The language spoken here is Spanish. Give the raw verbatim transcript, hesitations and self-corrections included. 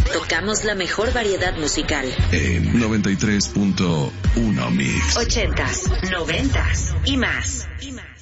Tocamos la mejor variedad musical. En noventa y tres punto uno Mix. Ochentas, noventas y más. Y más.